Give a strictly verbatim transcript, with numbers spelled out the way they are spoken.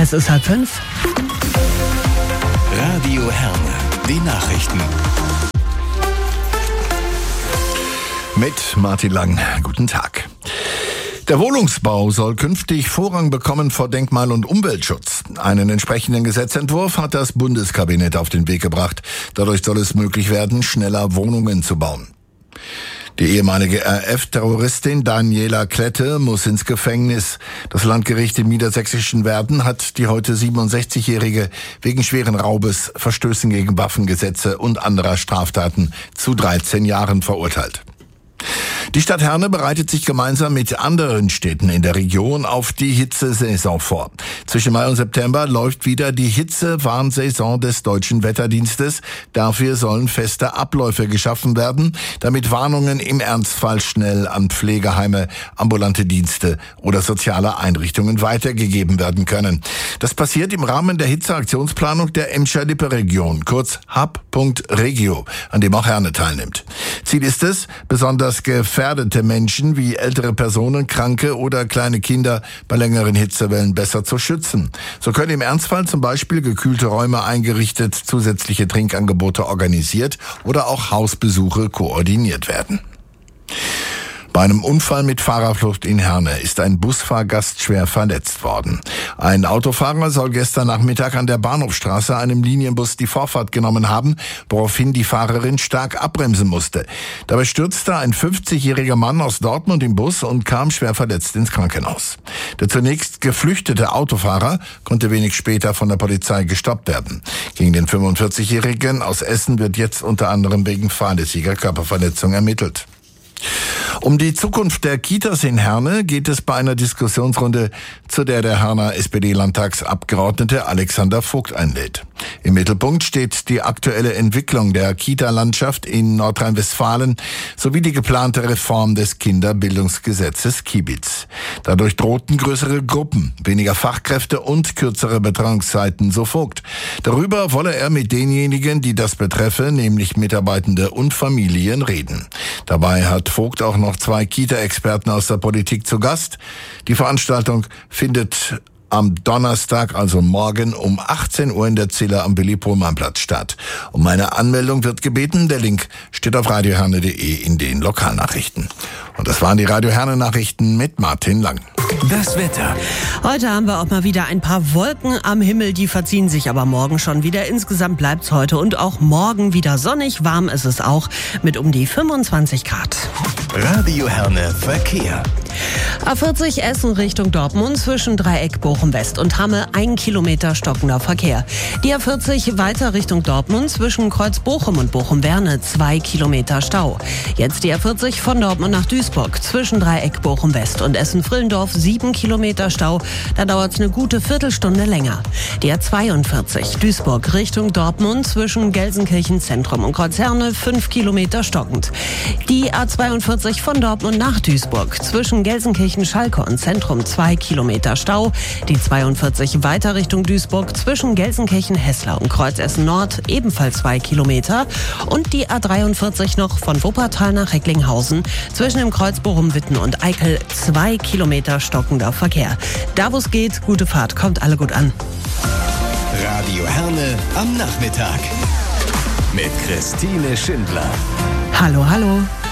Es ist halb fünf. Radio Herne, die Nachrichten. Mit Martin Lang. Guten Tag. Der Wohnungsbau soll künftig Vorrang bekommen vor Denkmal- und Umweltschutz. Einen entsprechenden Gesetzentwurf hat das Bundeskabinett auf den Weg gebracht. Dadurch soll es möglich werden, schneller Wohnungen zu bauen. Die ehemalige R F-Terroristin Daniela Klette muss ins Gefängnis. Das Landgericht im niedersächsischen Werden hat die heute siebenundsechzigjährige wegen schweren Raubes, Verstößen gegen Waffengesetze und anderer Straftaten zu dreizehn Jahren verurteilt. Die Stadt Herne bereitet sich gemeinsam mit anderen Städten in der Region auf die Hitzesaison vor. Zwischen Mai und September läuft wieder die Hitzewarnsaison des Deutschen Wetterdienstes. Dafür sollen feste Abläufe geschaffen werden, damit Warnungen im Ernstfall schnell an Pflegeheime, ambulante Dienste oder soziale Einrichtungen weitergegeben werden können. Das passiert im Rahmen der Hitzeaktionsplanung der Emscher-Lippe-Region, kurz Hub Punkt Regio, an dem auch Herne teilnimmt. Ziel ist es, besonders gefährdete Menschen wie ältere Personen, Kranke oder kleine Kinder bei längeren Hitzewellen besser zu schützen. So können im Ernstfall zum Beispiel gekühlte Räume eingerichtet, zusätzliche Trinkangebote organisiert oder auch Hausbesuche koordiniert werden. Bei einem Unfall mit Fahrerflucht in Herne ist ein Busfahrgast schwer verletzt worden. Ein Autofahrer soll gestern Nachmittag an der Bahnhofstraße einem Linienbus die Vorfahrt genommen haben, woraufhin die Fahrerin stark abbremsen musste. Dabei stürzte ein fünfzigjähriger Mann aus Dortmund im Bus und kam schwer verletzt ins Krankenhaus. Der zunächst geflüchtete Autofahrer konnte wenig später von der Polizei gestoppt werden. Gegen den fünfundvierzigjährigen aus Essen wird jetzt unter anderem wegen fahrlässiger Körperverletzung ermittelt. Um die Zukunft der Kitas in Herne geht es bei einer Diskussionsrunde, zu der der Herner S P D-Landtagsabgeordnete Alexander Vogt einlädt. Im Mittelpunkt steht die aktuelle Entwicklung der Kita-Landschaft in Nordrhein-Westfalen sowie die geplante Reform des Kinderbildungsgesetzes Kibitz. Dadurch drohten größere Gruppen, weniger Fachkräfte und kürzere Betreuungszeiten, so Vogt. Darüber wolle er mit denjenigen, die das betreffe, nämlich Mitarbeitende und Familien, reden. Dabei hat Vogt auch noch zwei Kita-Experten aus der Politik zu Gast. Die Veranstaltung findet am Donnerstag, also morgen um achtzehn Uhr in der Ziller am Willy-Pohlmann-Platz statt. Um eine Anmeldung wird gebeten. Der Link steht auf radioherne punkt de in den Lokalnachrichten. Und das waren die Radio Herne Nachrichten mit Martin Lang. Das Wetter. Heute haben wir auch mal wieder ein paar Wolken am Himmel, die verziehen sich aber morgen schon wieder. Insgesamt bleibt's heute und auch morgen wieder sonnig. Warm ist es auch mit um die fünfundzwanzig Grad. Radio Herne Verkehr. A vierzig Essen Richtung Dortmund zwischen Dreieck Bochum-West und Hamme ein Kilometer stockender Verkehr. Die A vierzig weiter Richtung Dortmund zwischen Kreuz Bochum und Bochum-Werne zwei Kilometer Stau. Jetzt die A vierzig von Dortmund nach Duisburg zwischen Dreieck Bochum-West und Essen-Frillendorf sieben Kilometer Stau. Da dauert es eine gute Viertelstunde länger. Die A zweiundvierzig Duisburg Richtung Dortmund zwischen Gelsenkirchen Zentrum und Kreuz Herne fünf Kilometer stockend. Die A zweiundvierzig von Dortmund nach Duisburg zwischen Gelsenkirchen-Schalke und Zentrum zwei Kilometer Stau. Die zweiundvierzig weiter Richtung Duisburg zwischen Gelsenkirchen-Hessler und Kreuzessen Nord ebenfalls zwei Kilometer. Und die A dreiundvierzig noch von Wuppertal nach Recklinghausen zwischen dem Kreuz Bochum-Witten und Eickel zwei Kilometer stockender Verkehr. Da wo es geht, gute Fahrt, kommt alle gut an. Radio Herne am Nachmittag mit Christine Schindler. Hallo, hallo.